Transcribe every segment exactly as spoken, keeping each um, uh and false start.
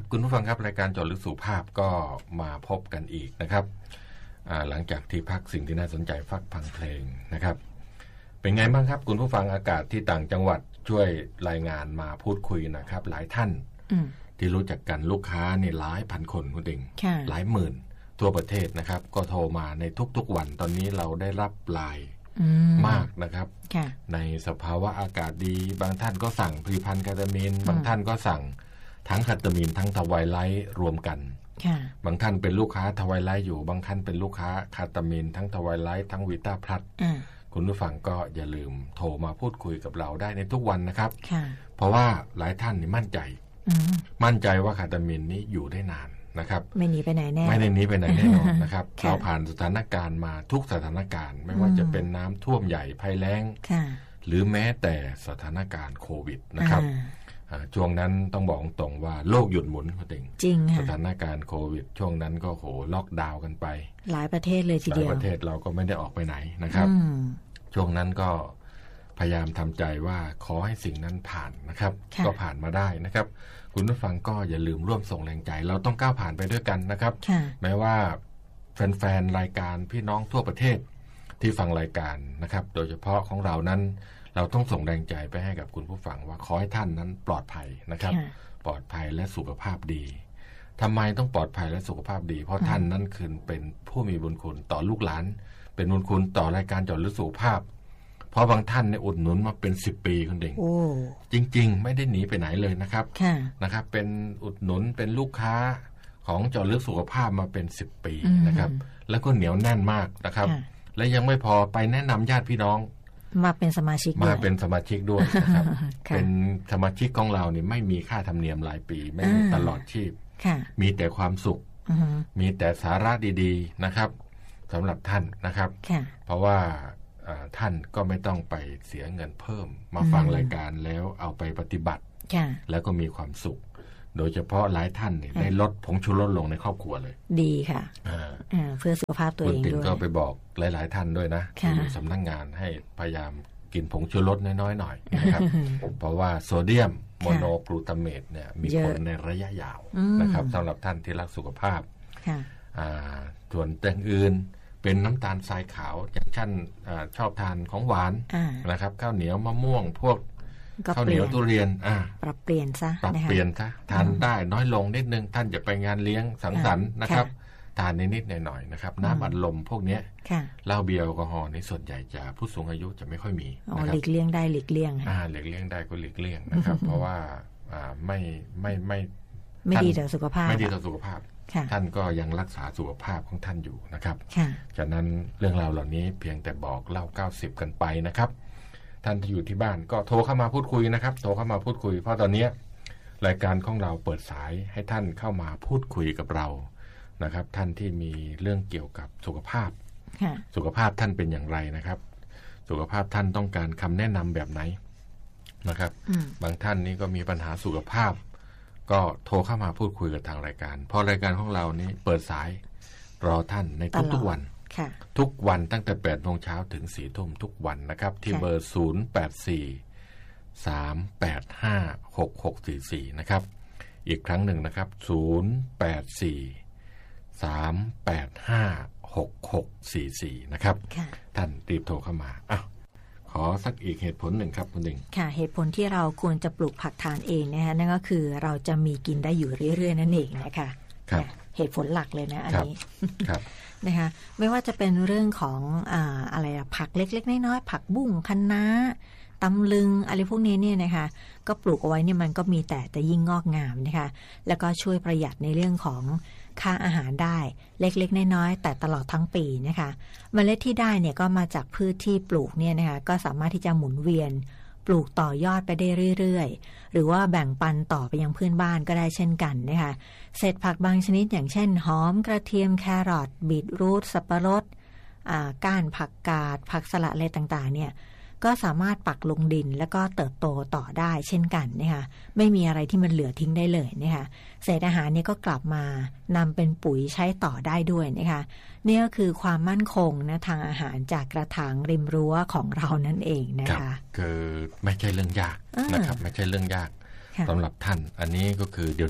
คุณผู้ฟังครับรายการเจาะลึกสุขภาพก็มาพบกันอีกนะครับหลังจากที่พักสิ่งที่น่าสนใจฟักพังเพลงนะครับเป็นไงบ้างครับคุณผู้ฟังอากาศที่ต่างจังหวัดช่วยรายงานมาพูดคุยนะครับหลายท่านที่รู้จักกันลูกค้านี่หลายพันคนคุณเองหลายหมื่นทั่วประเทศนะครับก็โทรมาในทุกๆวันตอนนี้เราได้รับไลน์มากนะครับในสภาวะอากาศดีบางท่านก็สั่งผลิตภัณฑ์คาตามีนบางท่านก็สั่งทั้งคาตามีนทั้งทวายไลท์รวมกันบางท่านเป็นลูกค้าทวายไลท์อยู่บางท่านเป็นลูกค้าคาตามีนทั้งทวายไลท์ทั้งวิต้าพลัสคุณผู้ฟังก็อย่าลืมโทรมาพูดคุยกับเราได้ในทุกวันนะครับเพราะว่าหลายท่านนี่มั่นใจมั่นใจว่าคาตามีนนี้อยู่ได้นานนะครับไม่หนีไปไหนแน่ไม่ได้หนีไปไหนแน่นอนนะครับ เราผ่านสถานการณ์มาทุกสถานการณ์ไม่ว่าจะเป็นน้ำท่วมใหญ่ภัยแล้งหรือแม้แต่สถานการณ์โควิดนะครับช่วงนั้นต้องบอกตรงว่าโลกหยุดหมุนจริงจริงสถานการณ์โควิดช่วงนั้นก็โหล็อกดาวน์กันไปหลายประเทศเลยทีเดียวหลายประเทศเราก็ไม่ได้ออกไปไหนนะครับช่วงนั้นก็พยายามทำใจว่าขอให้สิ่งนั้นผ่านนะครับก็ผ่านมาได้นะครับคุณผู้ฟังก็อย่าลืมร่วมส่งแรงใจเราต้องก้าวผ่านไปด้วยกันนะครับแม้ว่าแฟนๆรายการพี่น้องทั่วประเทศที่ฟังรายการนะครับโดยเฉพาะของเรานั้นเราต้องส่งแรงใจไปให้กับคุณผู้ฟังว่าขอให้ท่านนั้นปลอดภัยนะครับปลอดภัยและสุขภาพดีทำไมต้องปลอดภัยและสุขภาพดีเพราะท่านนั้นคือเป็นผู้มีบุญคุณต่อลูกหลานเป็นบุญคุณต่อรายการเจาะลึกสุขภาพเพราะบางท่านเนี่ยอุดหนุนมาเป็นสิบปีคุณเด่งจริงๆไม่ได้หนีไปไหนเลยนะครับนะครับเป็นอุดหนุนเป็นลูกค้าของเจาะลึกสุขภาพมาเป็นสิบปีนะครับแล้วก็เหนียวแน่นมากนะครับและยังไม่พอไปแนะนำญาติพี่น้องมาเป็นสมาชิกมาเป็นสมาชิกด้วยนะครับ เป็นสมาชิกของเราเนี่ยไม่มีค่าธรรมเนียมรายปีไม่มีตลอดชีพมีแต่ความสุขมีแต่สาระดีๆนะครับสำหรับท่านนะครับเพราะว่าท่านก็ไม่ต้องไปเสียเงินเพิ่มมาฟังรายการแล้วเอาไปปฏิบัติแล้วก็มีความสุขโดยเฉพาะหลายท่านเนี่ยได้ลดผงชูรสลงในครอบครัวเลยดีค่ะเพื่อสุขภาพตัวเองด้วยคุณติ๋งก็ไปบอกหลายๆท่านด้วยนะอยู่สำนักงานให้พยายามกินผงชูรสน้อยๆหน่อยนะครับเพราะว่าโซเดียมโมโนกลูตาเมตเนี่ยมีผลในระยะยาวนะครับสำหรับท่านที่รักสุขภาพส่วนอย่างอื่นเป็นน้ำตาลทรายขาวอย่างท่านชอบทานของหวานนะครับข้าวเหนียวมะม่วงพวกข้าวเหนียวทุเรียนปรับเปลี่ยนซะปรับเปลี่ยนซะทานได้น้อยลงนิดนึงท่านจะไปงานเลี้ยงสังสรรค์นะครับทานนิดๆหน่อยๆนะครับน้ำอัดลมพวกนี้เหล้าเบียร์แอลกอฮอล์ในส่วนใหญ่จะผู้สูงอายุจะไม่ค่อยมีนะครับหลีกเลี่ยงได้หลีกเลี่ยงอ่าหลีกเลี่ยงได้ก็หลีกเลี่ยงนะครับเพราะว่าไม่ไม่ไม่ไม่ดีต่อสุขภาพไม่ดีต่อสุขภาพท่านก็ยังรักษาสุขภาพของท่านอยู่นะครับฉะนั้นเรื่องราวเหล่านี้เพียงแต่บอกเล่าเก้าสิบกันไปนะครับท่านที่อยู่ที่บ้านก็โทรเข้ามาพูดคุยนะครับโทรเข้ามาพูดคุยเพราะตอนนี้รายการของเราเปิดสายให้ท่านเข้ามาพูดคุยกับเรานะครับท่านที่มีเรื่องเกี่ยวกับสุขภาพสุขภาพท่านเป็นอย่างไรนะครับสุขภาพท่านต้องการคำแนะนำแบบไหนนะครับบางท่านนี้ก็มีปัญหาสุขภาพก็โทรเข้ามาพูดคุยกับทางรายการเพราะรายการของเรานี้เปิดสายรอท่านในทุกๆวันทุกวันตั้งแต่แปดโมงเช้าถึงสี่ทุ่มทุกวันนะครับที่เบอร์ศูนย์ แปด สี่ สาม แปด ห้า หก หก สี่ สี่นะครับอีกครั้งหนึ่งนะครับศูนย์ แปด สี่ สาม แปด ห้า หก หก สี่ สี่นะครับท่านรีบโทรเข้ามาอ่ะขอสักอีกเหตุผลหนึ่งครับคุณหนึ่งค่ะเหตุผลที่เราควรจะปลูกผักทานเองนะคะนั่นก็คือเราจะมีกินได้อยู่เรื่อยๆนั่นเองนะคะครับเหตุผลหลักเลยนะอันนี้ครับนะคะไม่ว่าจะเป็นเรื่องของอ่าอะไรผักเล็กๆน้อยๆผักบุ้งคะน้าตำลึงอะไรพวกนี้เนี่ยนะคะก็ปลูกเอาไว้เนี่ยมันก็มีแต่แต่ยิ่งงอกงามนะคะแล้วก็ช่วยประหยัดในเรื่องของค่าอาหารได้เล็กๆน้อยๆแต่ตลอดทั้งปีนะคะเมล็ดที่ได้เนี่ยก็มาจากพืชที่ปลูกเนี่ยนะคะก็สามารถที่จะหมุนเวียนปลูกต่อยอดไปได้เรื่อยๆหรือว่าแบ่งปันต่อไปยังเพื่อนบ้านก็ได้เช่นกันนะคะเศษผักบางชนิดอย่างเช่นหอมกระเทียมแครอทบีทรูทสับปะรดก้านผักกาดผักสลัดอะไรต่างๆเนี่ยก็สามารถปักลงดินแล้วก็เติบโตต่อได้เช่นกันนะคะไม่มีอะไรที่มันเหลือทิ้งได้เลยนะคะเศษอาหารนี้ก็กลับมานำเป็นปุ๋ยใช้ต่อได้ด้วยนะคะนี่ก็คือความมั่นคงนะทางอาหารจากกระถางริมรั้วของเรานั่นเองนะคะคือไม่ใช่เรื่องยากนะครับไม่ใช่เรื่องยากสำหรับท่านอันนี้ก็คือเดี๋ยวนี้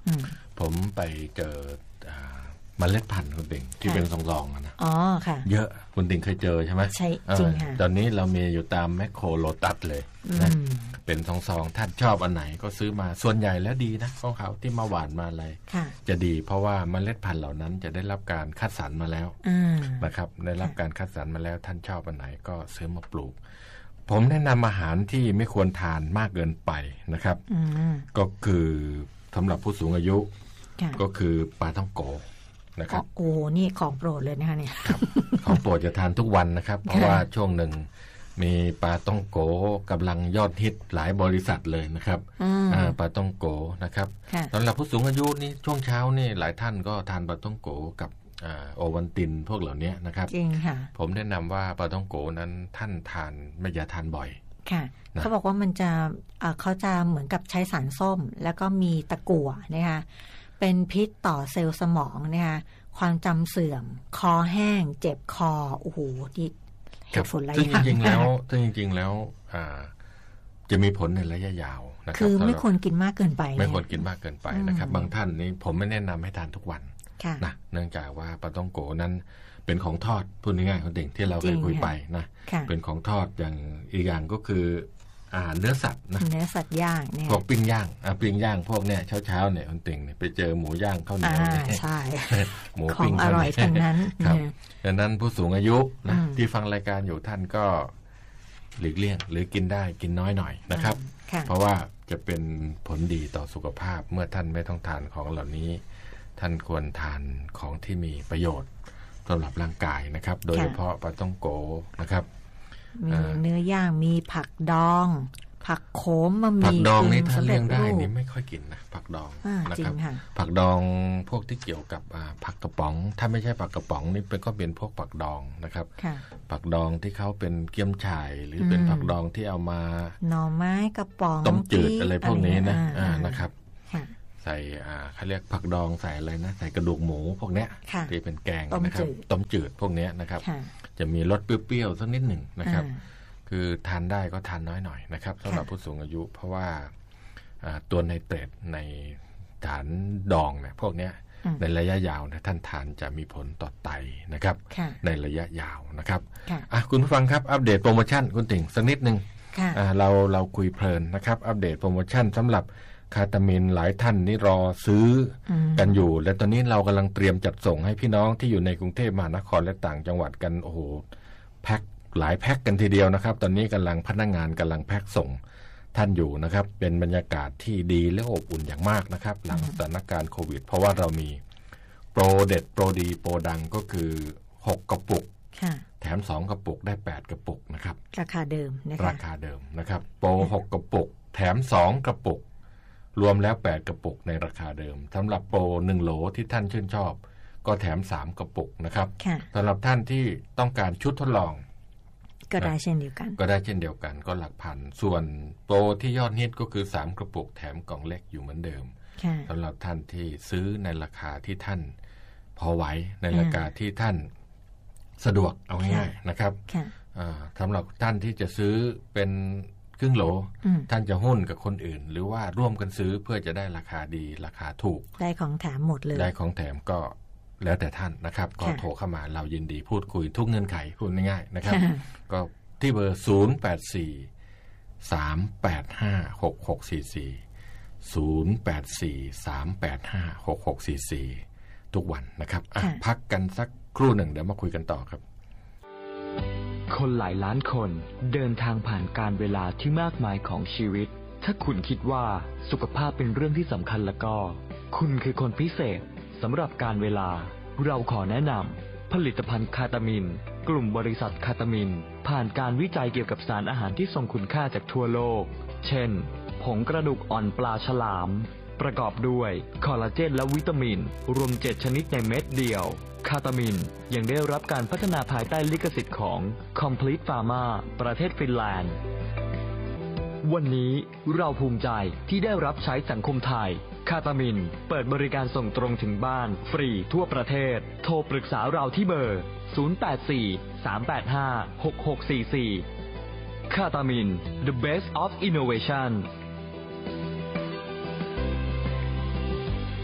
ผมไปเจอเมล็ดพันธุ์คุณติ่งที่เป็นซองๆนะอ๋อค่ะเยอะคุณติ่งเคยเจอใช่ไหมใช่จริงค่ะตอนนี้เรามีอยู่ตามแมคโครโลตัสเลยนะเป็นซองๆท่านชอบอันไหนก็ซื้อมาส่วนใหญ่แล้วดีนะของเขาที่มาหวานมาอะไรจะดีเพราะว่าเมล็ดพันธุ์เหล่านั้นจะได้รับการคัดสรรมาแล้วนะครับได้รับการคัดสรรมาแล้วท่านชอบอันไหนก็ซื้อมาปลูกผมแนะนำอาหารที่ไม่ควรทานมากเกินไปนะครับก็คือสำหรับผู้สูงอายุก็คือปลาท่องโกนะครับโอ้นี่ของโปรดเลยนะคะเนี่ยของโปรดจะทานทุกวันนะครับเพราะว่าช่วงหนึ่งมีปลาต้องโกกำลังยอดฮิตหลายบริษัทเลยนะครับปลาต้องโกนะครับสำหรับผู้สูงอายุนี่ช่วงเช้านี่หลายท่านก็ทานปลาต้องโกกับโอวัลตินพวกเหล่านี้นะครับจริงค่ะผมแนะนำว่าปลาต้องโกนั้นท่านทานไม่อย่าทานบ่อยค่ะเขาบอกว่ามันจะเขาจะเหมือนกับใช้สารส้มแล้วก็มีตะกั่วนะคะเป็นพิษต่อเซลล์สมองนะคะความจำเสื่อมคอแห้งเจ็บคอโอ้โหที่เหตุผลอะไรซึ่งจริงๆแล้วซึ่งจริงๆแล้วจะมีผลในระยะยาวนะครับคือไม่ควรกินมากเกินไปไม่ควรกินมากเกินไปนะครับบางท่านนี้ผมไม่แนะนำให้ทานทุกวันนะเนื่องจากว่าปลาต้องโกนั้นเป็นของทอดพูดง่ายๆของเด็กที่เราเคยคุยไปนะเป็นของทอดอย่างอีกอย่างก็คืออาหารเนื้อสัตว์นะเนื้อสัตว์ย่างเนี่ยพวกปิ้งย่างอ่ะปิ้งย่างพวกเนี้ยเช้าๆเนี่ยคนติ่งเนี่ยไปเจอหมูย่างข้าวเหนียวเนี่ยใช่หมูปิ้งอร่อยทั้งนั้นครับดังนั้นผู้สูงอายุนะที่ฟังรายการอยู่ท่านก็หลีกเลี่ยงหรือกินได้กินน้อยหน่อยนะครับเพราะว่าจะเป็นผลดีต่อสุขภาพเมื่อท่านไม่ต้องทานของเหล่านี้ท่านควรทานของที่มีประโยชน์สำหรับร่างกายนะครับโดยเฉพาะปลาต้องโกนะครับมีเนื้อย่างมีผักดองผักโขมมามีผักดองนี่ถ้าเลี่ยงได้นี่ไม่ค่อยกินนะผักดองนะครับผักดองพวกที่เกี่ยวกับผักกระป๋องถ้าไม่ใช่ผักกระป๋องนี่เป็นก็เป็นพวกผักดองนะครับผักดองที่เขาเป็นเกี๊ยมฉ่ายหรือเป็นผักดองที่เอามาหน่อไม้กระป๋องต้มจืดอะไรพวกนี้นะนะครับใส่เขาเรียกผักดองใส่อะไรนะใส่กระดูกหมูพวกเนี้ยที่เป็นแกงนะครับต้มจืดพวกนี้นะครับจะมีรสเปรี้ยวๆสักนิดหนึ่งนะครับคือทานได้ก็ทานน้อยหน่อยนะครับสำหรับผู้สูงอายุเพราะว่าตัวไนเตรตในฐานดองเนี่ยพวกนี้ในระยะยาวนะท่านทานจะมีผลต่อไตนะครับในระยะยาวนะครับคุณผู้ฟังครับอัปเดตโปรโมชั่นคุณติ่งสักนิดหนึ่งเราเราคุยเพลินนะครับอัปเดตโปรโมชั่นสำหรับคาตามินหลายท่านนี่รอซื้อกันอยู่และตอนนี้เรากำลังเตรียมจัดส่งให้พี่น้องที่อยู่ในกรุงเทพมหานครและต่างจังหวัดกันโอ้โหแพ็คหลายแพ็คกันทีเดียวนะครับตอนนี้กำลังพนักงานกำลังแพ็คส่งท่านอยู่นะครับเป็นบรรยากาศที่ดีและอบอุ่นอย่างมากนะครับหลังสถานการณ์โควิดเพราะว่าเรามีโปรเด็ดโปรดีโปรดังก็คือหกกระปุกแถมสองกระปุกได้แปดกระปุกนะครับราคาเดิมนะคะราคาเดิมนะครับโปรหกกระปุกแถมสองกระปุกรวมแล้วแปดกระปุกในราคาเดิมสำหรับโปรหนึ่งโหลที่ท่านชื่นชอบก็แถมสามกระปุกนะครับสำหรับท่านที่ต้องการชุดทดลองก็ได้เช่นเดียวกันก็ได้เช่นเดียวกันก็หลักพันส่วนโปรที่ยอดฮิตก็คือสามกระปุกแถมกล่องเล็กอยู่เหมือนเดิมสำหรับท่านที่ซื้อในราคาที่ท่านพอไหวในราคาที่ท่านสะดวกเอาง่ายๆนะครับสำหรับท่านที่จะซื้อเป็นครึ่งโหลท่านจะหุ้นกับคนอื่นหรือว่าร่วมกันซื้อเพื่อจะได้ราคาดีราคาถูกได้ของแถมหมดเลยได้ของแถมก็แล้วแต่ท่านนะครับก็โทรเข้ามาเรายินดีพูดคุยทุกเงื่อนไขพูดง่ายๆนะครับก็ที่เบอร์ศูนย์ แปด สี่ สาม แปด ห้า หก หก สี่ สี่ ศูนย์ แปด สี่ สาม แปด ห้า หก หก สี่ สี่ทุกวันนะครับพักกันสักครู่หนึ่งเดี๋ยวมาคุยกันต่อครับคนหลายล้านคนเดินทางผ่านการเวลาที่มากมายของชีวิตถ้าคุณคิดว่าสุขภาพเป็นเรื่องที่สำคัญแล้วก็คุณคือคนพิเศษสำหรับการเวลาเราขอแนะนำผลิตภัณฑ์คาตามินกลุ่มบริษัทคาตามินผ่านการวิจัยเกี่ยวกับสารอาหารที่ทรงคุณค่าจากทั่วโลกเช่นผงกระดูกอ่อนปลาฉลามประกอบด้วยคอลลาเจนและวิตามินรวมเจ็ดชนิดในเม็ดเดียวคาตามินยังได้รับการพัฒนาภายใต้ลิขสิทธิ์ของ Complete Pharma ประเทศฟินแลนด์วันนี้เราภูมิใจที่ได้รับใช้สังคมไทยคาตามินเปิดบริการส่งตรงถึงบ้านฟรีทั่วประเทศโทรปรึกษาเราที่เบอร์ศูนย์ แปด สี่ สาม แปด ห้า หก หก สี่ สี่คาตามิน The Best of Innovation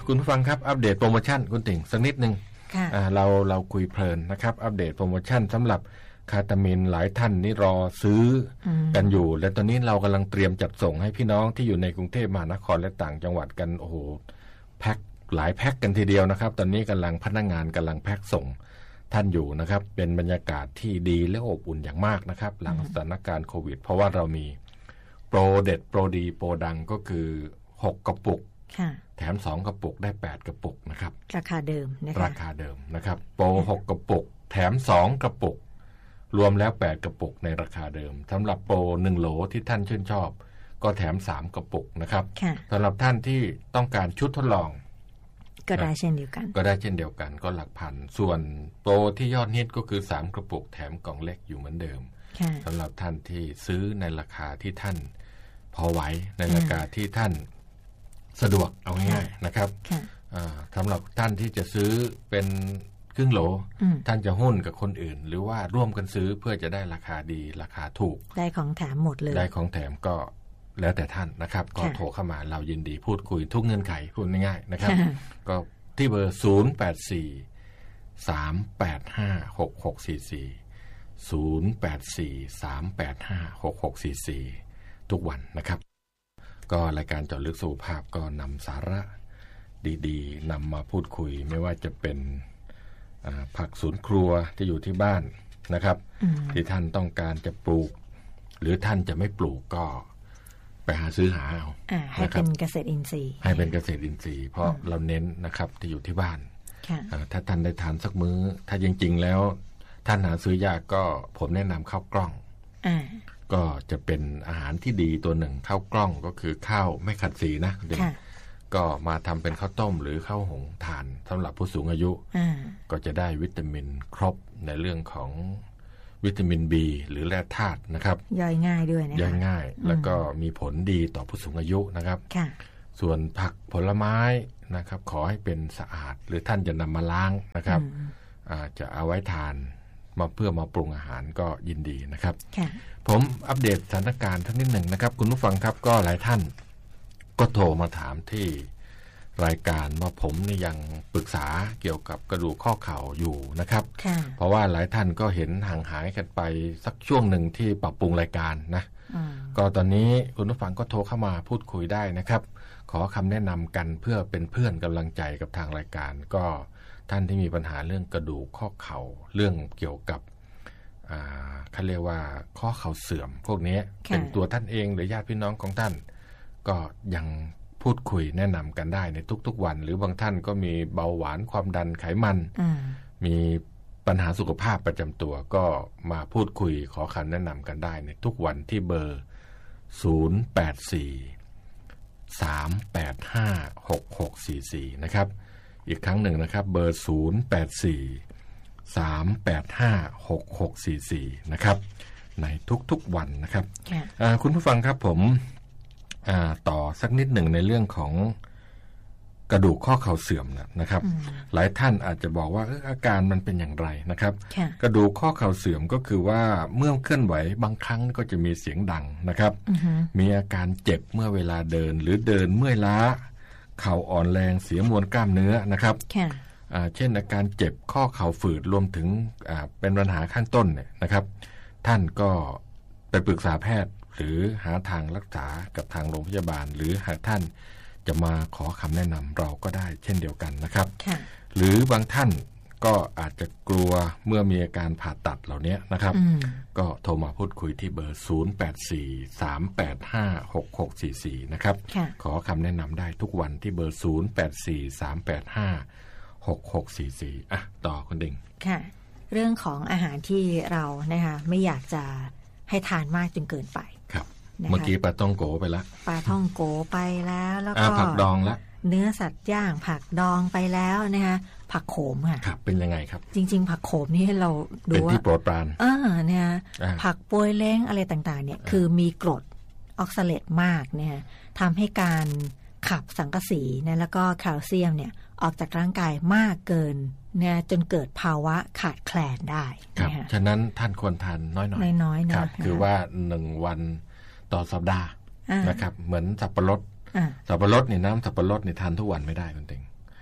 คุณผู้ฟังครับอัปเดตโปรโมชั่นคุณติ่งสักนิดนึงเราเราคุยเพลินนะครับอัปเดตโปรโมชั่นสำหรับคาตามินหลายท่านนี่รอซื้อกันอยู่และตอนนี้เรากำลังเตรียมจัดส่งให้พี่น้องที่อยู่ในกรุงเทพมหานครและต่างจังหวัดกันโอ้โหแพ็คหลายแพ็คกันทีเดียวนะครับตอนนี้กำลังพนักงานกำลังแพ็คส่งท่านอยู่นะครับเป็นบรรยากาศที่ดีและอบอุ่นอย่างมากนะครับหลังสถานการณ์โควิดเพราะว่าเรามีโปรเด็ดโปรดีโปรดังก็คือหกกระปุกแถมสองกระปุกได้แปดกระปุกนะครับราคาเดิมนะคะราคาเดิมนะครับโปรหกกระปุกแถมสองกระปุกรวมแล้วแปดกระปุกในราคาเดิมสำหรับโปรหนึ่งโหลที่ท่านชื่นชอบก็แถมสามกระปุกนะครับสำหรับท่านที่ต้องการชุดทดลองก็ได้เช่นเดียวกันก็ได้เช่นเดียวกันก็หลักพันส่วนโปรที่ยอดฮิตก็คือสามกระปุกแถมกล่องเล็กอยู่เหมือนเดิมสำหรับท่านที่ซื้อในราคาที่ท่านพอไหวในราคาที่ท่านสะดวกเอาง่ายๆนะครับสำหรับท่านที่จะซื้อเป็นครึ่งโหลท่านจะหุ้นกับคนอื่นหรือว่าร่วมกันซื้อเพื่อจะได้ราคาดีราคาถูกได้ของแถมหมดเลยได้ของแถมก็แล้วแต่ท่านนะครับก็โทรเข้ามาเรายินดีพูดคุยทุกเงื่อนไขพูดง่ายๆนะครับก็ที่เบอร์ศูนย์ แปด สี่ สาม แปด ห้า หก หก สี่ สี่ ศูนย์ แปด สี่ สาม แปด ห้า หก หก สี่ สี่ทุกวันนะครับก็รายการเจาะลึกสุขภาพก็นำสาระดีๆนำมาพูดคุยไม่ว่าจะเป็นผักสวนครัวที่อยู่ที่บ้านนะครับที่ท่านต้องการจะปลูกหรือท่านจะไม่ปลูกก็ไปหาซื้อหาเอาให้เป็นเกษตรอินทรีย์ให้เป็นเกษตรอินทรีย์เพราะเราเน้นนะครับที่อยู่ที่บ้านถ้าท่านได้ทานสักมื้อถ้าจริงๆแล้วท่านหาซื้อยากก็ผมแนะนำข้าวกล้องก็จะเป็นอาหารที่ดีตัวหนึ่งข้าวกล้องก็คือข้าวไม่ขัดสีนะก็มาทำเป็นข้าวต้มหรือข้าวหุงทานสำหรับผู้สูงอายุก็จะได้วิตามินครบในเรื่องของวิตามิน B หรือแร่ธาตุนะครับย่อยง่ายด้วยนะคะย่อยง่ายแล้วก็มีผลดีต่อผู้สูงอายุนะครับส่วนผักผลไม้นะครับขอให้เป็นสะอาดหรือท่านจะนำมาล้างนะครับอาจจะเอาไว้ทานมาเพื่อมาปรุงอาหารก็ยินดีนะครับผมอัปเดตสถานการณ์ท่านนิดหนึ่งนะครับคุณผู้ฟังครับก็หลายท่านก็โทรมาถามที่รายการว่าผมนี่ยังปรึกษาเกี่ยวกับกระดูกข้อเข่าอยู่นะครับเพราะว่าหลายท่านก็เห็นห่างหายกันไปสักช่วงหนึ่งที่ปรับปรุงรายการนะก็ตอนนี้คุณผู้ฟังก็โทรเข้ามาพูดคุยได้นะครับขอคำแนะนำกันเพื่อเป็นเพื่อนกำลังใจกับทางรายการก็ท่านที่มีปัญหาเรื่องกระดูกข้อเข่าเรื่องเกี่ยวกับเขาเรียกว่าข้อเข่าเสื่อมพวกนี้เป็นตัวท่านเองหรือญาติพี่น้องของท่านก็ยังพูดคุยแนะนำกันได้ในทุกๆวันหรือบางท่านก็มีเบาหวานความดันไขมันมีปัญหาสุขภาพประจำตัวก็มาพูดคุยขอคำแนะนำกันได้ในทุกวันที่เบอร์ศูนย์ แปด สี่ สาม แปด ห้า หก หก สี่ สี่นะครับอีกครั้งหนึ่งนะครับเบอร์ศูนย์ แปด สี่ สาม แปด ห้า หก หก สี่ สี่นะครับในทุกๆวันนะครับ yeah. คุณผู้ฟังครับผมต่อสักนิดหนึ่งในเรื่องของกระดูกข้อเข่าเสื่อมนะครับ mm. หลายท่านอาจจะบอกว่าอาการมันเป็นอย่างไรนะครับ yeah. กระดูกข้อเข่าเสื่อมก็คือว่าเมื่อเคลื่อนไหวบางครั้งก็จะมีเสียงดังนะครับ mm-hmm. มีอาการเจ็บเมื่อเวลาเดินหรือเดินเมื่อยล้าเข่าอ่อนแรงเสียมวลกล้ามเนื้อนะครับ yeah. เช่นอาการเจ็บข้อเข่าฝืดรวมถึงเป็นปัญหาข้างต้นเนี่ยนะครับท่านก็ไปปรึกษาแพทย์หรือหาทางรักษากับทางโรงพยาบาลหรือหากท่านจะมาขอคำแนะนำเราก็ได้เช่นเดียวกันนะครับหรือบางท่านก็อาจจะกลัวเมื่อมีอาการผ่าตัดเหล่านี้นะครับก็โทรมาพูดคุยที่เบอร์ศูนย์ แปด สี่ สาม แปด ห้า หก หก สี่ สี่นะครับขอคำแนะนำได้ทุกวันที่เบอร์ศูนย์ แปด สี่ สาม แปด ห้า หก หก สี่ สี่อ่ะต่อคุณดิ่งค่ะเรื่องของอาหารที่เรานะคะไม่อยากจะให้ทานมากจนเกินไปครับเมื่อกี้ปลาท่องโกไปแล้วปลาท่องโกไปแล้วแล้วก็ผักดองแล้วเนื้อสัตว์ย่างผักดองไปแล้วนะคะผักโขมค่ะครับเป็นยังไงครับจริงๆผักโขมนี่เราดูว่าเป็นที่โปรดปรานอ่าเนี่ยผักปวยเล้งอะไรต่างๆเนี่ยคือมีกรดออกซาเลตมากเนี่ยทำให้การขับสังกะสีนะแล้วก็แคลเซียมเนี่ยออกจากร่างกายมากเกินเนี่ยจนเกิดภาวะขาดแคลนได้ครับฉะนั้นท่านควรทานน้อยๆน้อยๆครับคือว่าหนึ่งวันต่อสัปดาห์นะครับเหมือนสับปะรดสับปะรดนี่น้ำสับปะรดนี่ทานทุกวันไม่ได้คุณเต็ง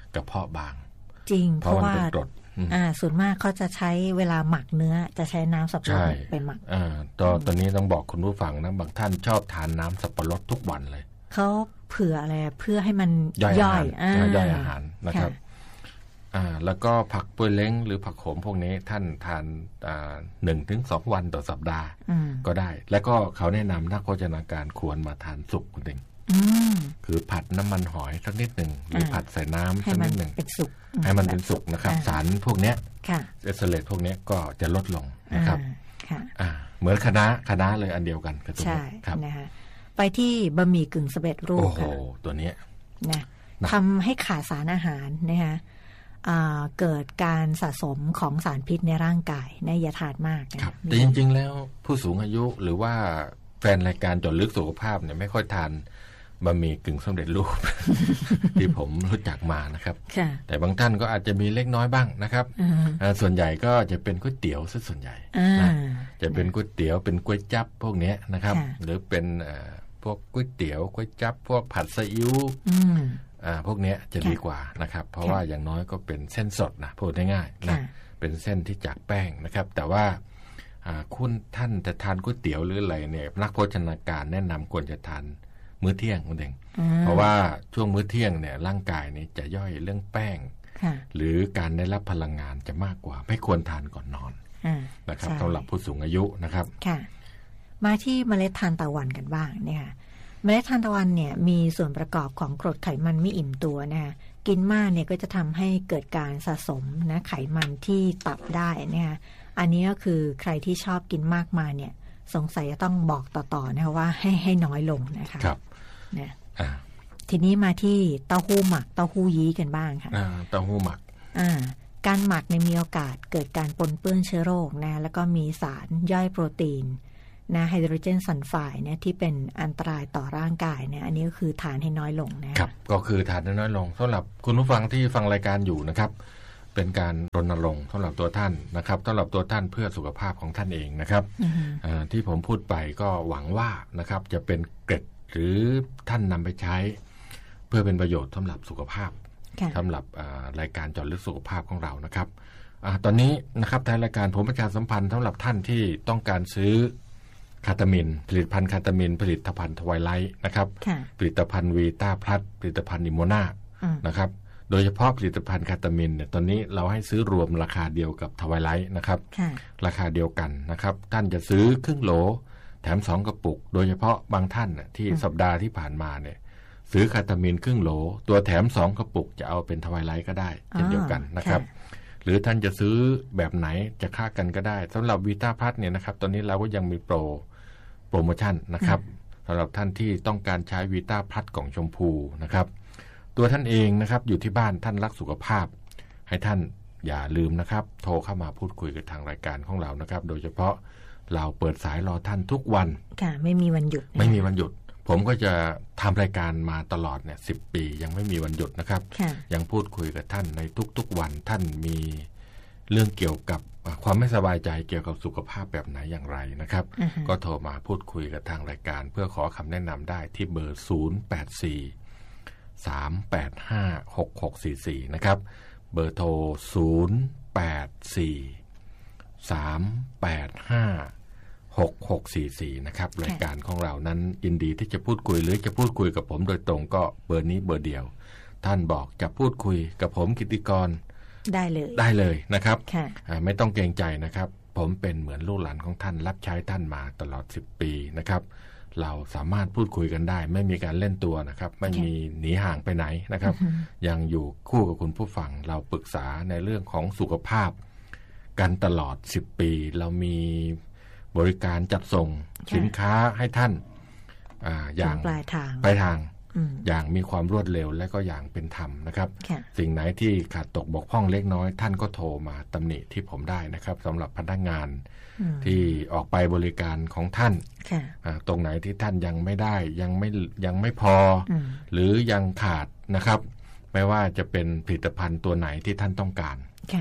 กระเพาะบางจริงเพราะว่าเป็นกรดอ่าส่วนมากเขาจะใช้เวลาหมักเนื้อจะใช้น้ำสับปะรดไปหมักอ่าตอนตอนนี้ต้องบอกคุณผู้ฟังนะบางท่านชอบทานน้ำสับปะรดทุกวันเลยเขาเผื่ออะไรเพื่อให้มันย่อยย่อยอาหารนะครับอ่าแล้วก็ผักป่วยเล้งหรือผักโขมพวกนี้ท่านทานอ่าหนึ่งถึงสองวันต่อสัปดาห์ก็ได้แล้วก็เขาแนะนำนักโภชนาการควรมาทานสุกคุณเองคือผัดน้ำมันหอยสักนิดหนึ่งหรือผัดใส่น้ำสักนิดหนึ่งให้มันเป็นสุกนะครับสารพวกนี้เอสเซเลตพวกนี้ก็จะลดลงนะครับเหมือนคณะคณะเลยอันเดียวกันกับตัวนี้ครับนะคะไปที่บะหมี่กึ่งสำเร็จรูปค่ะโอ้โหตัวนี้นะทำให้ขาดสารอาหารนะคะเกิดการสะสมของสารพิษในร่างกายในอย่าทานมากนะครับแต่จริงๆแล้วผู้สูงอายุหรือว่าแฟนรายการเจาะลึกสุขภาพเนี่ยไม่ค่อยทานบะหมี่กึ่งสำเร็จรูป ที่ผมรู้จักมานะครับแต่บางท่านก็อาจจะมีเล็กน้อยบ้างนะครับส่วนใหญ่ก็จะเป็นก๋วยเตี๋ยวซะส่วนใหญ่นะจะเป็นก๋วยเตี๋ยวเป็นก๋วยจั๊บพวกนี้นะครับหรือเป็นพวกก๋วยเตี๋ยวก๋วยจั๊บพวกผัดซีอิ๊วพวกนี้จะดีกว่านะครับเพราะว่าอย่างน้อยก็เป็นเส้นสดนะพูดง่ายๆนะเป็นเส้นที่จากแป้งนะครับแต่ว่าคุณท่านจะทานก๋วยเตี๋ยวหรืออะไรเนี่ยนักโภชนาการแนะนำควรจะทานมื้อเที่ยงคุณเองเพราะว่าช่วงมื้อเที่ยงเนี่ยร่างกายนี่จะย่อยเรื่องแป้งหรือการได้รับพลังงานจะมากกว่าไม่ควรทานก่อนนอนนะครับสำหรับผู้สูงอายุนะครับค่ะมาที่เมล็ดทานตะวันกันบ้างเนี่ยเมล็ดทานตะวันเนี่ยมีส่วนประกอบของกรดไขมันไม่อิ่มตัวนะคะกินมากเนี่ยก็จะทำให้เกิดการสะสมนะไขมันที่ตับได้นะคะอันนี้ก็คือใครที่ชอบกินมากมาเนี่ยสงสัยจะต้องบอกต่อๆนะคะว่าให้ให้น้อยลงนะคะครับนะทีนี้มาที่เต้าหู้หมักเต้าหู้ยี้กันบ้างค่ะเต้าหู้หมักอ่าการหมักในมีโอกาสเกิดการปนเปื้อนเชื้อโรคนะแล้วก็มีสารย่อยโปรตีนนะไฮโดรเจนซัลไฟด์เนี่ยที่เป็นอันตรายต่อร่างกายเนี่ยอันนี้ก็คือทานให้น้อยลงนะครับก็คือทานให้น้อยลงสำหรับคุณผู้ฟังที่ฟังรายการอยู่นะครับเป็นการรณรงค์สำหรับตัวท่านนะครับสำหรับตัวท่านเพื่อสุขภาพของท่านเองนะครับ uh-huh. ที่ผมพูดไปก็หวังว่านะครับจะเป็นเกร็ดหรือท่านนำไปใช้เพื่อเป็นประโยชน์สำหรับสุขภาพ okay. สำหรับรายการเจาะลึกสุขภาพของเรานะครับอตอนนี้นะครับทางรายการผมประชาสัมพันธ์สำหรับท่านที่ต้องการซื้อคาตามินผลิตภัณฑ์คาตามินผลิตภัณฑ์ทวายไลท์นะครับ okay. ผลิตภัณฑ์วีต้าพลัสผลิตภัณฑ์นิโมนา uh-huh. นะครับโดยเฉพาะผลิตภัณฑ์คาตามินเนี่ยตอนนี้เราให้ซื้อรวมราคาเดียวกับทวายไลท์นะครับราคาเดียวกันนะครับท่านจะซื้อครึ่งโหลแถมสองกระปุกโดยเฉพาะบางท่านน่ะที่สัปดาห์ที่ผ่านมาเนี่ยซื้อคาตามินครึ่งโหลตัวแถมสองกระปุกจะเอาเป็นทวายไลท์ก็ได้เช่นเดียวกันนะครับหรือท่านจะซื้อแบบไหนจะค่ากันก็ได้สำหรับวีต้าพลัสเนี่ยนะครับตอนนี้เราก็ยังมีโปรโปรโมชั่นนะครับสำหรับท่านที่ต้องการใช้วีต้าพลัสกล่องชมพูนะครับตัวท่านเองนะครับอยู่ที่บ้านท่านรักสุขภาพให้ท่านอย่าลืมนะครับโทรเข้ามาพูดคุยกับทางรายการของเรานะครับโดยเฉพาะเราเปิดสายรอท่านทุกวันค่ะไม่มีวันหยุดไม่มีวันหยุดผมก็จะทำรายการมาตลอดเนี่ยสิบปียังไม่มีวันหยุดนะครับยังพูดคุยกับท่านในทุกๆวันท่านมีเรื่องเกี่ยวกับความไม่สบายใจเกี่ยวกับสุขภาพแบบไหนอย่างไรนะครับ uh-huh. ก็โทรมาพูดคุยกับทางรายการเพื่อขอคำแนะนำได้ที่เบอร์ศูนย์ แปด สี่สาม แปด ห้า หก หก สี่ สี่นะครับเบอร์โทรศูนย์ แปด สี่ สาม แปด ห้า หก หก สี่ สี่นะครับรายการของเรานั้นยินดีที่จะพูดคุยหรือจะพูดคุยกับผมโดยตรงก็เบอร์นี้เบอร์เดียวท่านบอกจะพูดคุยกับผมกิตติกรได้เลยได้เลยนะครับไม่ต้องเกรงใจนะครับผมเป็นเหมือนลูกหลานของท่านรับใช้ท่านมาตลอดสิบปีนะครับเราสามารถพูดคุยกันได้ไม่มีการเล่นตัวนะครับไม่มีหนีห่างไปไหนนะครับ ยังอยู่คู่กับคุณผู้ฟังเราปรึกษาในเรื่องของสุขภาพกันตลอดสิบปีเรามีบริการจัดส่งสินค้าให้ท่าน อ, อย่างปลายทางปลายทางอย่างมีความรวดเร็วและก็อย่างเป็นธรรมนะครับสิ่งไหนที่ขาดตกบกพร่องเล็กน้อยท่านก็โทรมาตำหนิที่ผมได้นะครับสำหรับพนักงานที่ออกไปบริการของท่านตรงไหนที่ท่านยังไม่ได้ยังไม่ยังไม่พอหรือยังขาดนะครับไม่ว่าจะเป็นผลิตภัณฑ์ตัวไหนที่ท่านต้องการ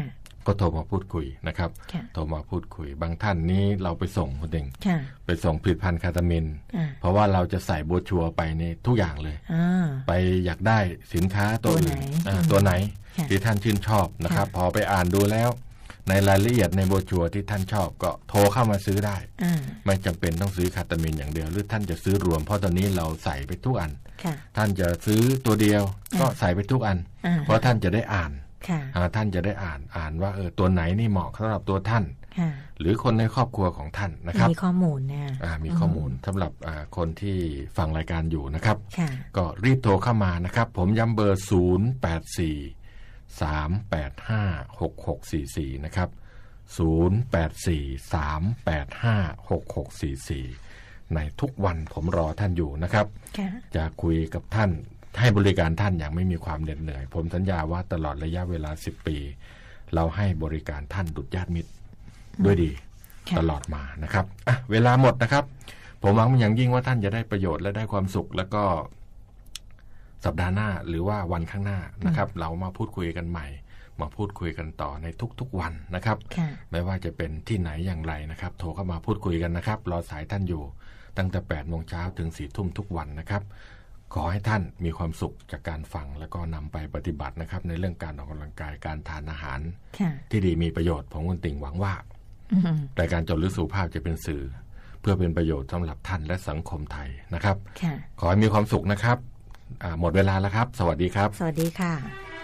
ก็โทรมาพูดคุยนะครับโทรมาพูดคุยบางท่านนี้เราไปส่งคนหนึ่งไปส่งผลิตภัณฑ์คาตามินเพราะว่าเราจะใส่โบรชัวร์ไปในทุกอย่างเลยไปอยากได้สินค้าตัวอื่นตัวไหนที่ท่านชื่นชอบนะครับพอไปอ่านดูแล้วในรายละเอียดในโบรชัวร์ที่ท่านชอบก็โทรเข้ามาซื้อได้ไม่จำเป็นต้องซื้อคาตามินอย่างเดียวหรือท่านจะซื้อรวมเพราะตอนนี้เราใส่ไปทุกอันท่านจะซื้อตัวเดียวก็ใส่ไปทุกอันเพราะท่านจะได้อ่านท่านจะได้อ่านอ่านว่าเออตัวไหนนี่เหมาะสำหรับตัวท่านหรือคนในครอบครัวของท่านนะครับมีข้อมูลนะมีข้อมูลสำหรับคนที่ฟังรายการอยู่นะครับก็รีบโทรเข้ามานะครับผมย้ำเบอร์ศูนย์ แปด สี่ สาม แปด ห้า หก หก สี่ สี่นะครับศูนย์ แปด สี่ สาม แปด ห้า หก หก สี่ สี่ในทุกวันผมรอท่านอยู่นะครับจะคุยกับท่านให้บริการท่านอย่างไม่มีความเหน็ดเหนื่อยผมสัญญาว่าตลอดระยะเวลาสิบปีเราให้บริการท่านดุจญาติมิตรด้วยดีตลอดมานะครับอ่ะเวลาหมดนะครับผมหวังอย่างยิ่งว่าท่านจะได้ประโยชน์และได้ความสุขแล้วก็สัปดาห์หน้าหรือว่าวันข้างหน้านะครับเรามาพูดคุยกันใหม่มาพูดคุยกันต่อในทุกๆวันนะครับไม่ว่าจะเป็นที่ไหนอย่างไรนะครับโทรเข้ามาพูดคุยกันนะครับรอสายท่านอยู่ตั้งแต่แปดโมงเช้าถึงสี่ทุ่มทุกวันนะครับขอให้ท่านมีความสุขจากการฟังแล้วก็นำไปปฏิบัตินะครับในเรื่องการออกกำลังกายการทานอาหารที่ดีมีประโยชน์ผมคุณติ่งหวังว่ารายการเจาะลึกสุขภาพจะเป็นสื่อเพื่อเป็นประโยชน์สำหรับท่านและสังคมไทยนะครับขอให้มีความสุขนะครับหมดเวลาแล้วครับสวัสดีครับสวัสดีค่ะ